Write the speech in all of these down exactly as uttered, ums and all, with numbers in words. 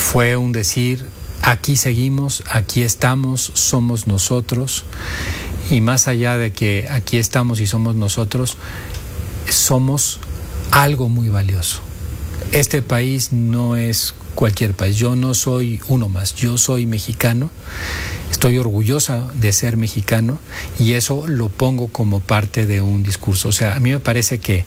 fue un decir, aquí seguimos, aquí estamos, somos nosotros, y más allá de que aquí estamos y somos nosotros, somos algo muy valioso. Este país no es cualquier país, yo no soy uno más, yo soy mexicano, estoy orgullosa de ser mexicano y eso lo pongo como parte de un discurso. O sea, a mí me parece que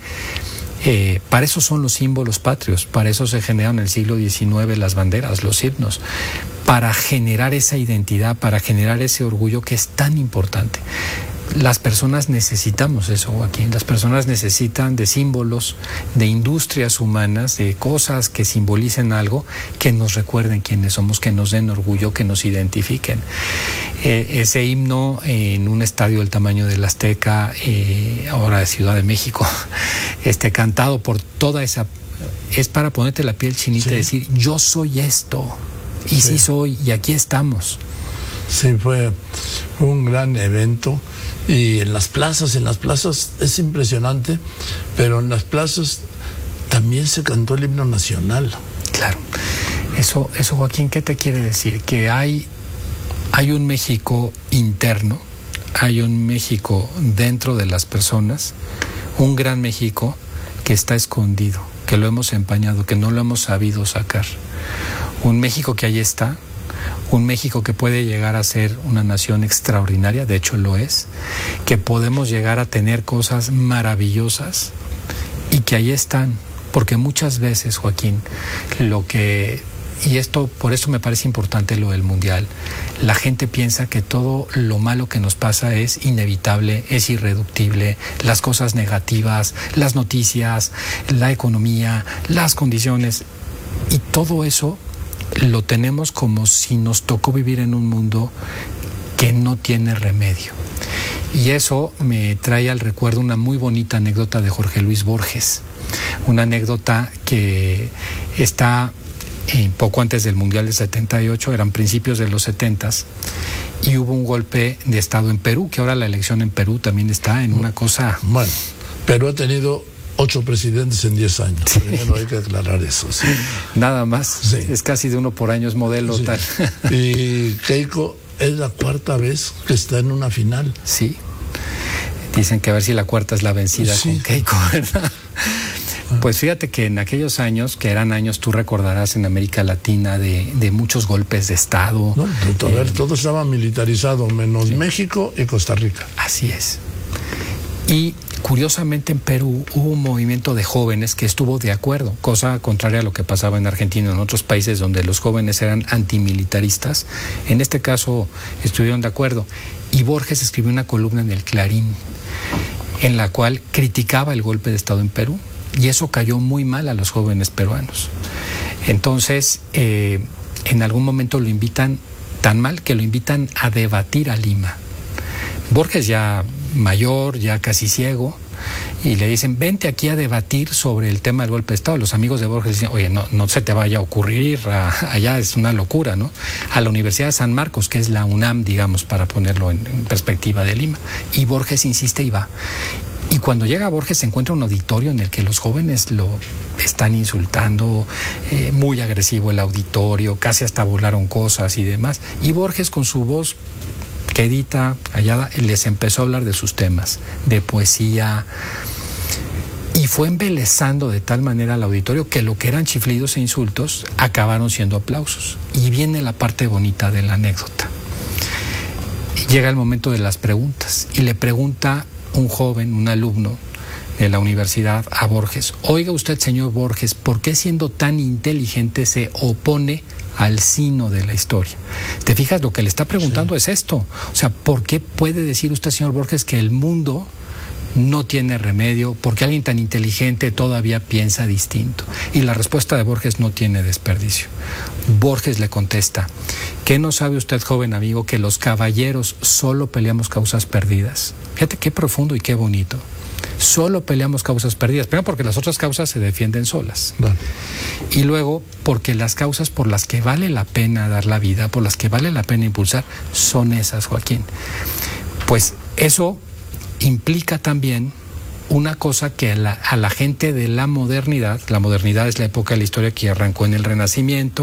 eh, para eso son los símbolos patrios, para eso se generaron en el siglo diecinueve las banderas, los himnos, para generar esa identidad, para generar ese orgullo que es tan importante. Las personas necesitamos eso, Joaquín. Las personas necesitan de símbolos, de industrias humanas, de cosas que simbolicen algo, que nos recuerden quiénes somos, que nos den orgullo, que nos identifiquen. Eh, ese himno en un estadio del tamaño del Azteca, eh, ahora de Ciudad de México, este, cantado por toda esa... es para ponerte la piel chinita, sí, y decir, yo soy esto, y sí, sí soy, y aquí estamos. Sí, fue, fue un gran evento. Y en las plazas, en las plazas es impresionante, pero en las plazas también se cantó el himno nacional. Claro. Eso, eso Joaquín, ¿qué te quiere decir? Que hay, hay un México interno, hay un México dentro de las personas, un gran México que está escondido, que lo hemos empañado, que no lo hemos sabido sacar. Un México que ahí está, un México que puede llegar a ser una nación extraordinaria, de hecho lo es, que podemos llegar a tener cosas maravillosas y que ahí están, porque muchas veces, Joaquín, lo que, y esto, por eso me parece importante lo del Mundial, la gente piensa que todo lo malo que nos pasa es inevitable, es irreductible, las cosas negativas, las noticias, la economía, las condiciones, y todo eso lo tenemos como si nos tocó vivir en un mundo que no tiene remedio. Y eso me trae al recuerdo una muy bonita anécdota de Jorge Luis Borges, una anécdota que está eh, poco antes del Mundial del setenta y ocho, eran principios de los setentas, y hubo un golpe de Estado en Perú, que ahora la elección en Perú también está en una cosa... Bueno, Perú ha tenido ocho presidentes en diez años. Sí. Primero hay que aclarar eso. Sí. Nada más. Sí. Es casi de uno por año, es modelo sí. tal. Y Keiko es la cuarta vez que está en una final. Sí. Dicen que a ver si la cuarta es la vencida sí. con Keiko, ¿verdad? Pues fíjate que en aquellos años, que eran años, tú recordarás, en América Latina, de, de muchos golpes de Estado. No, a ver, eh, todo estaba militarizado, menos sí. México y Costa Rica. Así es. Y curiosamente en Perú hubo un movimiento de jóvenes que estuvo de acuerdo, cosa contraria a lo que pasaba en Argentina y en otros países donde los jóvenes eran antimilitaristas. En este caso estuvieron de acuerdo. Y Borges escribió una columna en el Clarín en la cual criticaba el golpe de Estado en Perú, y eso cayó muy mal a los jóvenes peruanos. Entonces, eh, en algún momento lo invitan tan mal que lo invitan a debatir a Lima. Borges ya mayor, ya casi ciego, y le dicen, vente aquí a debatir sobre el tema del golpe de Estado. Los amigos de Borges dicen, oye, no, no se te vaya a ocurrir, a, allá es una locura, ¿no? A la Universidad de San Marcos, que es la UNAM, digamos, para ponerlo en, en perspectiva de Lima. Y Borges insiste y va. Y cuando llega Borges se encuentra un auditorio en el que los jóvenes lo están insultando, eh, muy agresivo el auditorio, casi hasta volaron cosas y demás. Y Borges, con su voz quedita, callada, les empezó a hablar de sus temas, de poesía, y fue embelezando de tal manera al auditorio que lo que eran chiflidos e insultos acabaron siendo aplausos. Y viene la parte bonita de la anécdota. Llega el momento de las preguntas, y le pregunta un joven, un alumno de la universidad a Borges, oiga usted, señor Borges, ¿por qué siendo tan inteligente se opone al sino de la historia? ¿Te fijas? Lo que le está preguntando sí. es esto. O sea, ¿por qué puede decir usted, señor Borges, que el mundo no tiene remedio? Porque alguien tan inteligente todavía piensa distinto. Y la respuesta de Borges no tiene desperdicio. Borges le contesta, ¿qué no sabe usted, joven amigo, que los caballeros solo peleamos causas perdidas? Fíjate qué profundo y qué bonito. Solo peleamos causas perdidas. Primero porque las otras causas se defienden solas. Vale. Y luego porque las causas por las que vale la pena dar la vida, por las que vale la pena impulsar, son esas, Joaquín. Pues eso implica también una cosa que a la, a la gente de la modernidad, la modernidad es la época de la historia que arrancó en el Renacimiento,